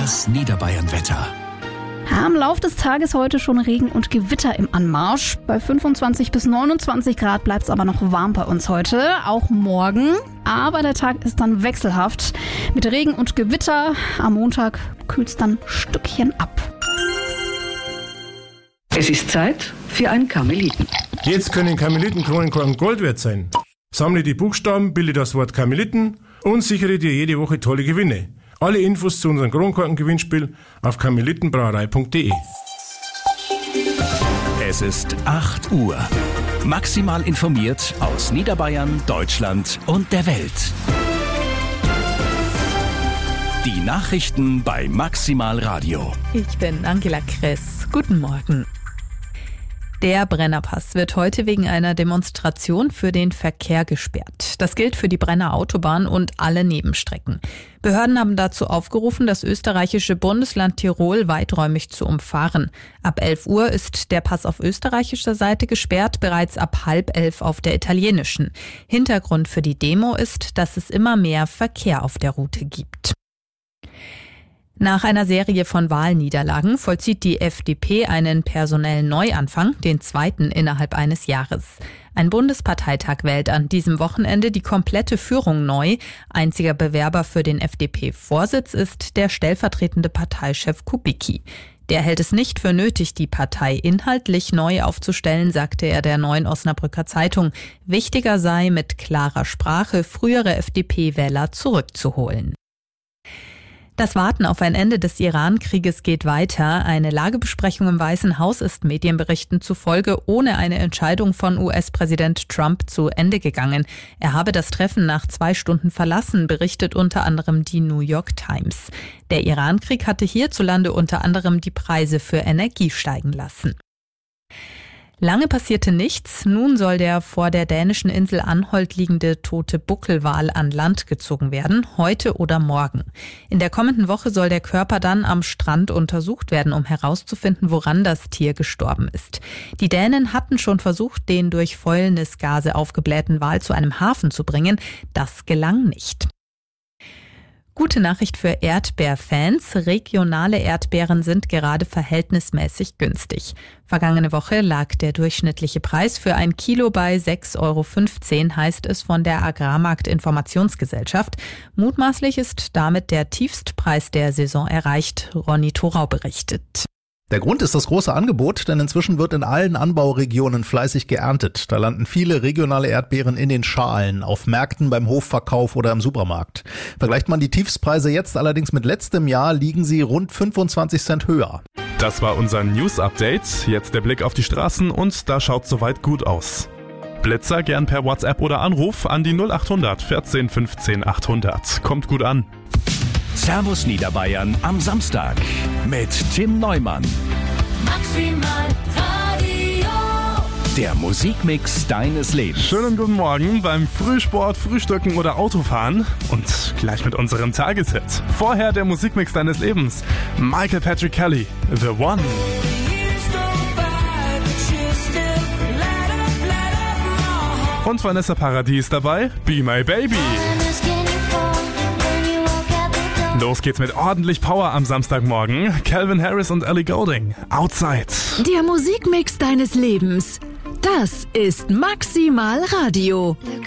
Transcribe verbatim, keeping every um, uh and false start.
Das Niederbayern-Wetter. Am Lauf des Tages heute schon Regen und Gewitter im Anmarsch. Bei fünfundzwanzig bis neunundzwanzig Grad bleibt es aber noch warm bei uns heute, auch morgen. Aber der Tag ist dann wechselhaft. Mit Regen und Gewitter am Montag kühlt es dann ein Stückchen ab. Es ist Zeit für einen Karmeliten. Jetzt können Karmelitenkronenkorken Gold wert sein. Sammle die Buchstaben, bilde das Wort Karmeliten und sichere dir jede Woche tolle Gewinne. Alle Infos zu unserem Kronkorken-Gewinnspiel auf karmelitenbrauerei punkt de. Es ist acht Uhr. Maximal informiert aus Niederbayern, Deutschland und der Welt. Die Nachrichten bei Maximal Radio. Ich bin Angela Kress. Guten Morgen. Der Brennerpass wird heute wegen einer Demonstration für den Verkehr gesperrt. Das gilt für die Brenner Autobahn und alle Nebenstrecken. Behörden haben dazu aufgerufen, das österreichische Bundesland Tirol weiträumig zu umfahren. Ab elf Uhr ist der Pass auf österreichischer Seite gesperrt, bereits ab halb elf auf der italienischen. Hintergrund für die Demo ist, dass es immer mehr Verkehr auf der Route gibt. Nach einer Serie von Wahlniederlagen vollzieht die F D P einen personellen Neuanfang, den zweiten innerhalb eines Jahres. Ein Bundesparteitag wählt an diesem Wochenende die komplette Führung neu. Einziger Bewerber für den F D P-Vorsitz ist der stellvertretende Parteichef Kubicki. Der hält es nicht für nötig, die Partei inhaltlich neu aufzustellen, sagte er der Neuen Osnabrücker Zeitung. Wichtiger sei, mit klarer Sprache frühere F D P-Wähler zurückzuholen. Das Warten auf ein Ende des Iran-Krieges geht weiter. Eine Lagebesprechung im Weißen Haus ist Medienberichten zufolge ohne eine Entscheidung von U S-Präsident Trump zu Ende gegangen. Er habe das Treffen nach zwei Stunden verlassen, berichtet unter anderem die New York Times. Der Iran-Krieg hatte hierzulande unter anderem die Preise für Energie steigen lassen. Lange passierte nichts. Nun soll der vor der dänischen Insel Anholt liegende tote Buckelwal an Land gezogen werden, heute oder morgen. In der kommenden Woche soll der Körper dann am Strand untersucht werden, um herauszufinden, woran das Tier gestorben ist. Die Dänen hatten schon versucht, den durch Fäulnisgase aufgeblähten Wal zu einem Hafen zu bringen. Das gelang nicht. Gute Nachricht für Erdbeerfans. Regionale Erdbeeren sind gerade verhältnismäßig günstig. Vergangene Woche lag der durchschnittliche Preis für ein Kilo bei sechs Euro fünfzehn, heißt es von der Agrarmarkt-Informationsgesellschaft. Mutmaßlich ist damit der Tiefstpreis der Saison erreicht. Ronny Thorau berichtet. Der Grund ist das große Angebot, denn inzwischen wird in allen Anbauregionen fleißig geerntet. Da landen viele regionale Erdbeeren in den Schalen, auf Märkten, beim Hofverkauf oder im Supermarkt. Vergleicht man die Tiefstpreise jetzt allerdings mit letztem Jahr, liegen sie rund fünfundzwanzig Cent höher. Das war unser News-Update. Jetzt der Blick auf die Straßen und da schaut soweit gut aus. Blitzer gern per WhatsApp oder Anruf an die null acht hundert vierzehn fünfzehn achthundert. Kommt gut an. Servus Niederbayern am Samstag mit Tim Neumann. Maximal Radio. Der Musikmix deines Lebens. Schönen guten Morgen beim Frühsport, Frühstücken oder Autofahren und gleich mit unserem Tageshit. Vorher der Musikmix deines Lebens. Michael Patrick Kelly, The One. Und Vanessa Paradis dabei, Be My Baby. Los geht's mit ordentlich Power am Samstagmorgen. Calvin Harris und Ellie Goulding, Outside. Der Musikmix deines Lebens. Das ist Maximal Radio.